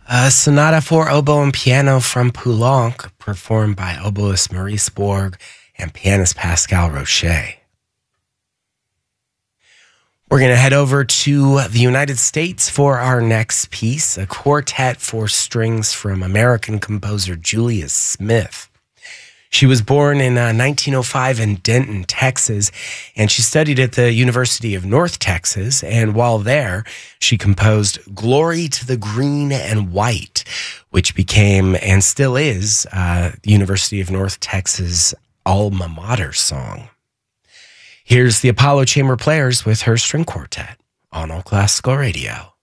A sonata for oboe and piano from Poulenc, performed by oboist Maurice Borg and pianist Pascal Roche. We're going to head over to the United States for our next piece, a quartet for strings from American composer Julius Smith. She was born in 1905 in Denton, Texas, and she studied at the University of North Texas. And while there, she composed Glory to the Green and White, which became and still is the University of North Texas alma mater song. Here's the Apollo Chamber Players with her string quartet on All Classical Radio.